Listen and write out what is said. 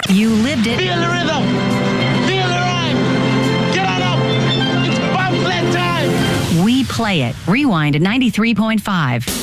You lived it. Feel the rhythm. Feel the rhyme. Get on up. It's bobsled time. We play it. Rewind at 93.5.